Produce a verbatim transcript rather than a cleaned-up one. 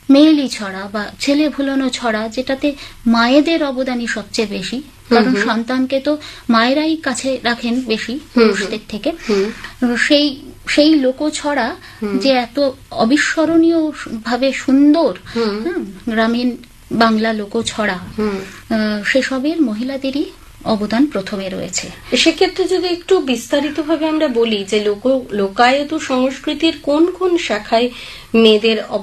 মেয়েলি ছড়া বা ছেলে ভুলানো ছড়া, যেটাতে মায়েদের অবদানই সবচেয়ে বেশি, কারণ সন্তানকে তো মায়েরাই কাছে রাখেন বেশি পুরুষদের থেকে। সেই সেই লোকছড়া যে এত অবিস্মরণীয় ভাবে সুন্দর, গ্রামীণ বাংলা লোকছড়া, সেসবের মহিলাদেরই অবদান প্রথমে রয়েছে। সেক্ষেত্রে যদি একটু বিস্তারিত ভাবে আমরা বলি যে লোক লোকায়ত সংস্কৃতির কোন কোন শাখায় মেয়েদের